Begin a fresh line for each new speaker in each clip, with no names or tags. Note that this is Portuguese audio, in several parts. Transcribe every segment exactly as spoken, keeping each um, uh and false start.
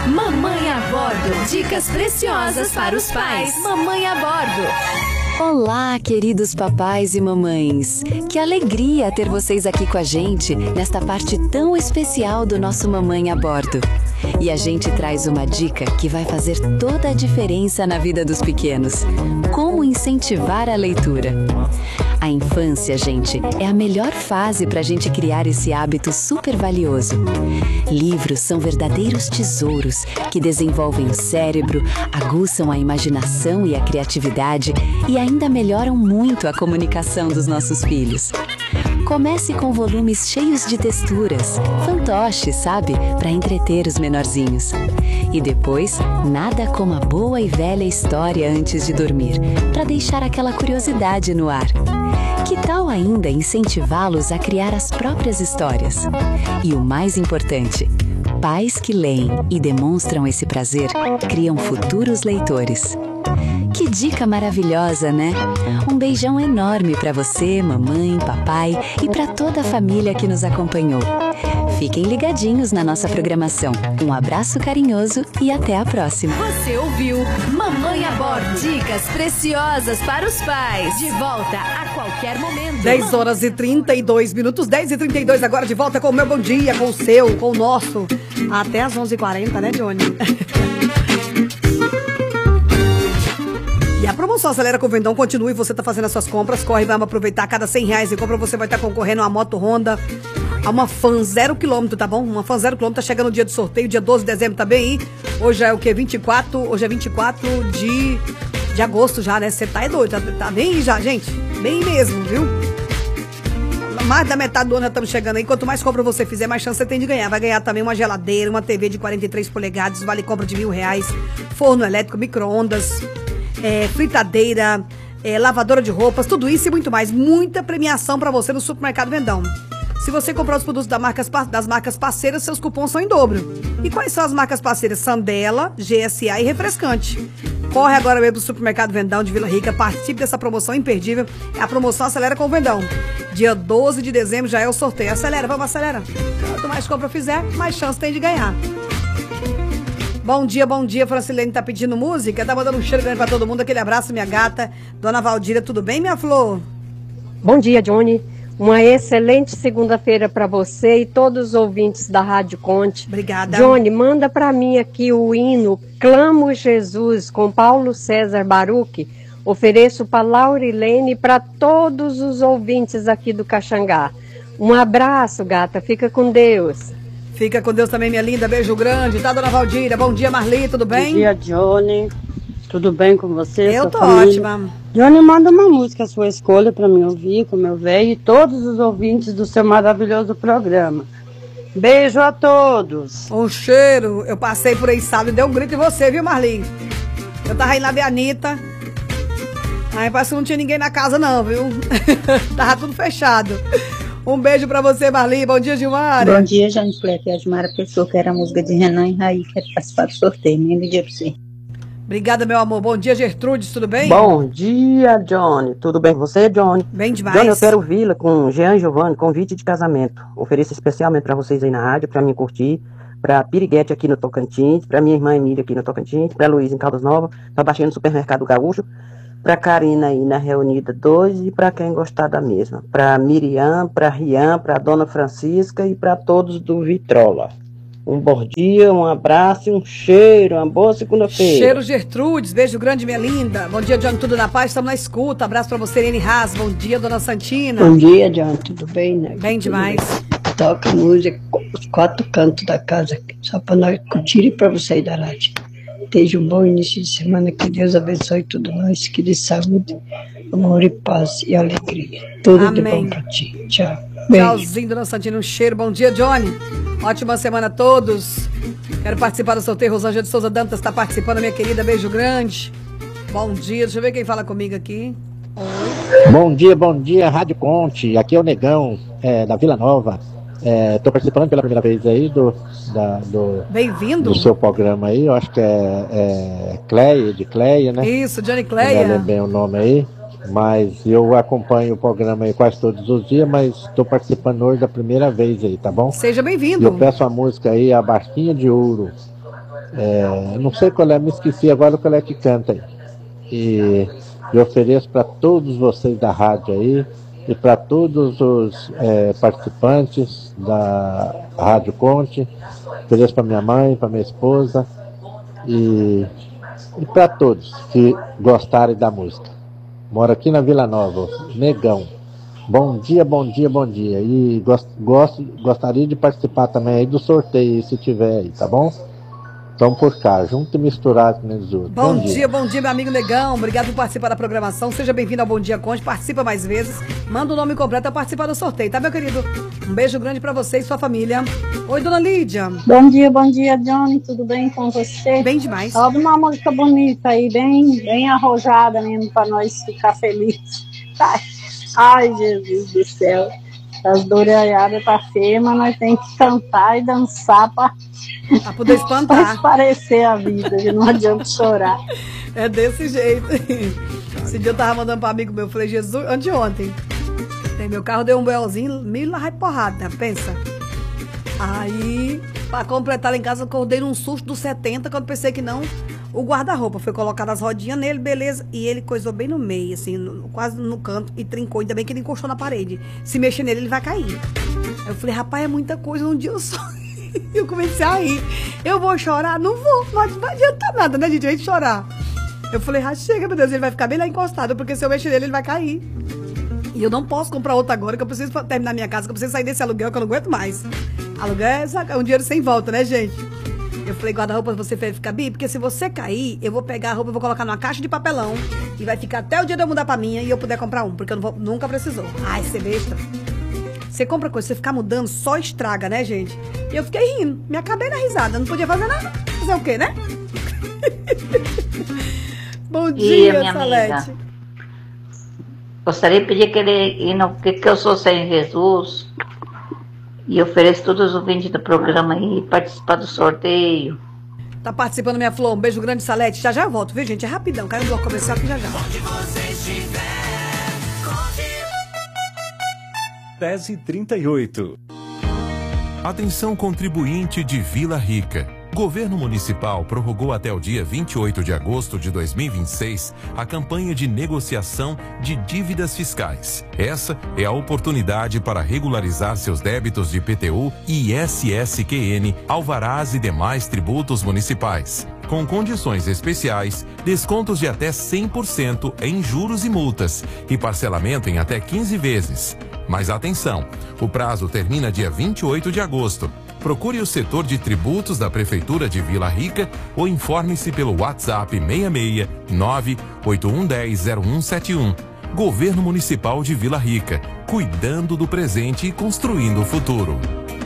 Mamãe a Bordo. Dicas preciosas para os pais. Mamãe a Bordo.
Olá, queridos papais e mamães! Que alegria ter vocês aqui com a gente nesta parte tão especial do nosso Mamãe a Bordo. E a gente traz uma dica que vai fazer toda a diferença na vida dos pequenos. Como incentivar a leitura. A infância, gente, é a melhor fase para a gente criar esse hábito super valioso. Livros são verdadeiros tesouros que desenvolvem o cérebro, aguçam a imaginação e a criatividade e ainda melhoram muito a comunicação dos nossos filhos. Comece com volumes cheios de texturas, fantoches, sabe? Para entreter os menorzinhos. E depois, nada como a boa e velha história antes de dormir, para deixar aquela curiosidade no ar. Que tal ainda incentivá-los a criar as próprias histórias? E o mais importante, pais que leem e demonstram esse prazer criam futuros leitores. Que dica maravilhosa, né? Um beijão enorme para você, mamãe, papai e para toda a família que nos acompanhou. Fiquem ligadinhos na nossa programação. Um abraço carinhoso e até a próxima.
Você ouviu Mamãe a Bordo. Dicas preciosas para os pais. De volta a qualquer momento.
dez horas e trinta e dois minutos. dez e trinta e dois agora de volta com o meu bom dia, com o seu, com o nosso. Até às onze e quarenta, né, Johnny? E a promoção Acelera com o Vendão continua e você tá fazendo as suas compras. Corre, vamos aproveitar. Cada cem reais de compra você vai estar concorrendo a uma moto Honda, a uma Fan zero quilômetro, tá bom? Uma Fan zero quilômetro tá chegando no dia do sorteio, dia doze de dezembro, tá bem aí. Hoje é o quê? vinte e quatro, hoje é vinte e quatro de, de agosto já, né? Você tá é doido, tá, tá bem aí já, gente. Bem mesmo, viu? Mais da metade do ano já estamos chegando aí. Quanto mais compra você fizer, mais chance você tem de ganhar. Vai ganhar também uma geladeira, uma T V de quarenta e três polegadas, vale compra de mil reais, forno elétrico, micro-ondas, é, fritadeira, é, lavadora de roupas, tudo isso e muito mais. Muita premiação pra você no Supermercado Vendão. Se você comprar os produtos da marcas, das marcas parceiras, seus cupons são em dobro. E quais são as marcas parceiras? Sandela, G S A e Refrescante. Corre agora mesmo pro Supermercado Vendão de Vila Rica, participe dessa promoção imperdível. A promoção Acelera com o Vendão. Dia doze de dezembro já é o sorteio. Acelera, vamos, acelera. Quanto mais compra eu fizer, mais chance tem de ganhar. Bom dia, bom dia, Francilene tá pedindo música, tá mandando um cheiro grande pra todo mundo, aquele abraço, minha gata. Dona Valdira, tudo bem, minha flor?
Bom dia, Johnny. Uma excelente segunda-feira para você e todos os ouvintes da Rádio Conte.
Obrigada.
Johnny, manda para mim aqui o hino Clamo Jesus, com Paulo César Baruch. Ofereço para Laurilene e para todos os ouvintes aqui do Caxangá. Um abraço, gata. Fica com Deus.
Fica com Deus também, minha linda. Beijo grande. Tá, Dona Valdira? Bom dia, Marli. Tudo bem?
Bom dia, Johnny. Tudo bem com você?
Eu tô
família?
ótima.
Johnny, manda uma música, a sua escolha, para mim ouvir, com meu velho e todos os ouvintes do seu maravilhoso programa. Beijo a todos.
Um cheiro. Eu passei por aí sábado e dei um grito em você, viu, Marli? Eu tava indo lá ver a Anitta. Aí parece que não tinha ninguém na casa, não, viu? Tava tudo fechado. Um beijo pra você, Marli. Bom dia, Gilmara.
Bom dia, Johnny Fleck. A Gilmara Pessoa, que era a música de Renan e Raí, que quer participar do sorteio. Lindo dia pra você.
Obrigada, meu amor. Bom dia, Gertrudes, tudo bem?
Bom dia, Johnny. Tudo bem com você, Johnny?
Bem demais.
Johnny, eu quero Vila com Jean Giovanni, convite de casamento. Ofereço especialmente para vocês aí na rádio, para mim curtir, para Piriguete aqui no Tocantins, para minha irmã Emília aqui no Tocantins, para Luiz em Caldas Novas, para Baixinha no Supermercado Gaúcho, para Karina aí na Reunida dois e para quem gostar da mesma. Para Miriam, para Rian, para Dona Francisca e para todos do Vitrola. Um bom dia, um abraço e um cheiro, uma boa segunda-feira.
Cheiro Gertrudes, beijo grande, minha linda. Bom dia, Johnny, tudo na paz, estamos na escuta. Abraço pra você, Irene Haas. Bom dia, Dona Santina.
Bom dia, Johnny, tudo bem, né?
Bem demais.
Bem. Toca música, os quatro cantos da casa, só pra nós curtir e pra você ir da rádio. Esteja um bom início de semana, que Deus abençoe tudo nós, que dê saúde, amor e paz e alegria. Tudo Amém. De bom pra ti. Tchau. Beijo.
Tchauzinho, Dona Santina, um cheiro. Bom dia, Johnny. Ótima semana a todos. Quero participar do sorteio. Rosângela de Souza Dantas está participando, minha querida. Beijo grande. Bom dia. Deixa eu ver quem fala comigo aqui. Oi.
Bom dia, bom dia, Rádio Conte. Aqui é o Negão, é, da Vila Nova. Estou é, participando pela primeira vez aí do, da, do,
Bem-vindo.
do seu programa aí. Eu acho que é, é Cleia, de Cleia, né?
Isso, Johnny Cleia.
Não lembro bem o nome aí. Mas eu acompanho o programa aí quase todos os dias, mas estou participando hoje da primeira vez aí, tá bom?
Seja bem-vindo.
Eu peço a música aí, A Barquinha de Ouro. É, não sei qual é, me esqueci agora qual é que canta aí. E eu ofereço para todos vocês da rádio aí e para todos os é, participantes da Rádio Conte. Ofereço para minha mãe, para minha esposa e, e para todos que gostarem da música. Moro aqui na Vila Nova, Negão. Bom dia, bom dia, bom dia. E gost, gost, gostaria de participar também aí do sorteio, se tiver aí, tá bom? Então por cá, junto e misturado com os outros.
Bom, bom dia. dia, bom dia, meu amigo Negão. Obrigado por participar da programação. Seja bem-vindo ao Bom Dia Conte. Participa mais vezes. Manda o nome completo para participar do sorteio, tá, meu querido? Um beijo grande pra você e sua família. Oi, dona Lídia.
Bom dia, bom dia, Johnny. Tudo bem com você?
Bem demais.
Só uma música bonita aí, bem, bem arrojada mesmo, pra nós ficar felizes. Ai, ai, Jesus do céu. As doreiadas tá feia, mas nós temos que cantar e dançar pra,
pra poder espantar.
Pra parecer a vida, que não adianta chorar.
É desse jeito. Esse dia eu tava mandando pra amigo meu, eu falei, Jesus, anteontem. Meu carro deu um belzinho, mil lá porrada, pensa. Aí, pra completar lá em casa, eu acordei num susto dos setenta, quando pensei que não. O guarda-roupa foi colocado as rodinhas nele, beleza. E ele coisou bem no meio, assim, no, quase no canto, e trincou. Ainda bem que ele encostou na parede. Se mexer nele, ele vai cair. Aí eu falei, rapaz, é muita coisa num dia só. Eu comecei a rir. Eu vou chorar? Não vou. Não adianta nada, né, gente? A gente chorar. Eu falei, ah, chega, meu Deus, ele vai ficar bem lá encostado, porque se eu mexer nele, ele vai cair. E eu não posso comprar outro agora, que eu preciso terminar minha casa, que eu preciso sair desse aluguel, que eu não aguento mais. Aluguel é um dinheiro sem volta, né, gente? Eu falei, guarda-roupa, você fica bem, porque se você cair, eu vou pegar a roupa e vou colocar numa caixa de papelão e vai ficar até o dia de eu mudar pra minha e eu puder comprar um, porque eu não vou, nunca precisou. Ai, você besta. Você compra coisa, você ficar mudando, só estraga, né, gente? E eu fiquei rindo, me acabei na risada, não podia fazer nada. Fazer o quê, né? Bom dia,
minha
Salete.
Amiga. Gostaria de pedir aquele hino, que, que eu sou sem Jesus, e ofereço todos os ouvintes do programa aí, participar do sorteio.
Tá participando, minha flor, um beijo grande, Salete. Já já eu volto, viu, gente? É rapidão, caiu no bloco comercial aqui já já.
Onde você estiver,
dez e trinta e oito. Atenção contribuinte de Vila Rica. Governo Municipal prorrogou até o dia vinte e oito de agosto de dois mil e vinte e seis a campanha de negociação de dívidas fiscais. Essa é a oportunidade para regularizar seus débitos de I P T U, I S S Q N, alvarás e demais tributos municipais. Com condições especiais, descontos de até cem por cento em juros e multas e parcelamento em até quinze vezes. Mas atenção, o prazo termina dia vinte e oito de agosto. Procure o setor de tributos da Prefeitura de Vila Rica ou informe-se pelo WhatsApp seis seis nove oito um um zero zero um sete um. Governo Municipal de Vila Rica, cuidando do presente e construindo o futuro.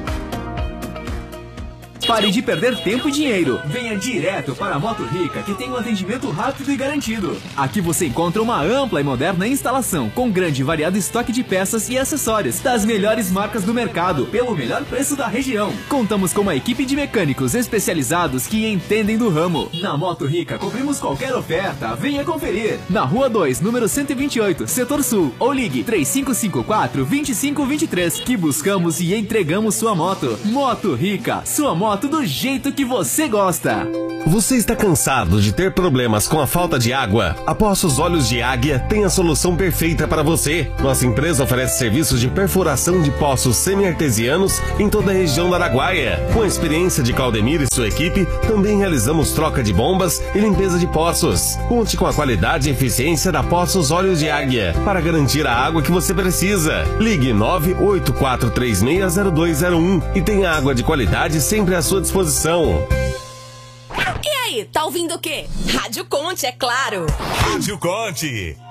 Pare de perder tempo e dinheiro. Venha direto para a Moto Rica, que tem um atendimento rápido e garantido. Aqui você encontra uma ampla e moderna instalação, com grande e variado estoque de peças e acessórios das melhores marcas do mercado, pelo melhor preço da região. Contamos com uma equipe de mecânicos especializados que entendem do ramo. Na Moto Rica, cobrimos qualquer oferta. Venha conferir. Na Rua dois, número cento e vinte e oito, Setor Sul. Ou ligue três cinco cinco quatro, dois cinco dois três, que buscamos e entregamos sua moto. Moto Rica, sua moto do jeito que você gosta.
Você está cansado de ter problemas com a falta de água? A Poços Olhos de Águia tem a solução perfeita para você. Nossa empresa oferece serviços de perfuração de poços semi-artesianos em toda a região da Araguaia. Com a experiência de Claudemir e sua equipe, também realizamos troca de bombas e limpeza de poços. Conte com a qualidade e eficiência da Poços Olhos de Águia para garantir a água que você precisa. Ligue nove oito quatro três seis zero dois zero um e tenha água de qualidade sempre à sua disposição.
E aí, tá ouvindo o quê? Rádio Conte, é claro.
Rádio Conte,